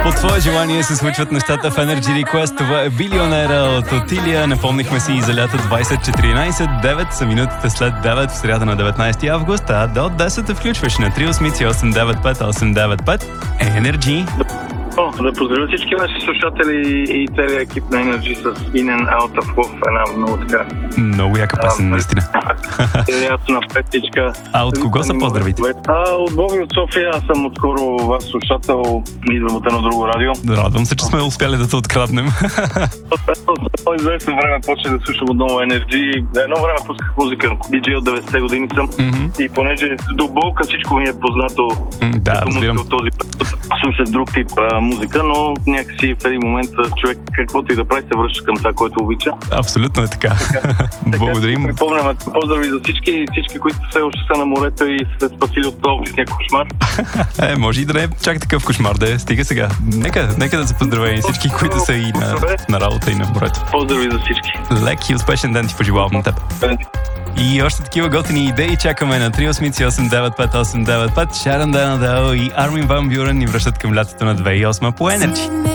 По твое желание се случват нещата в Energy Request. Това е Билионера от Отилия. Напомнихме си и за лято 2014. 9 са минутите след 9 в сряда на 19 август, а до 10 включваш на 388-895-895 Energy. Да поздравя всички наши слушатели и целият екип на Energy с In and Out of Love, една много така. Много яка песен, наистина. Ясна петичка. А от кого са поздравите? От Боби от София. Аз съм отскоро вас слушател. Идвам от едно друго радио. Радвам се, че сме успяли да те откраднем. От известно време почнах да слушам отново Energy. Едно време пусках музика. DJ от 90-те години съм. И понеже до болка всичко ми е познато. Да, разбирам. Слушах друг тип музика, но някакси в един момент човек каквото и да прави се връща към това, което обича. Абсолютно е така. Благодарим. Припомням, поздрави за всички, които все още са на морето и се спасили от областния кошмар. Може и да не е чак такъв кошмар, да е. Стига сега. Нека да се поздравя всички, които са и на работа и на морето. Поздрави за всички. Лек и успешен ден ти пожелавам на теб. И още такива готини идеи чакаме на 388-95895. Sharon Donadell и Армин Ван Бюрен ни връщат към лятото на 2008 по Energy.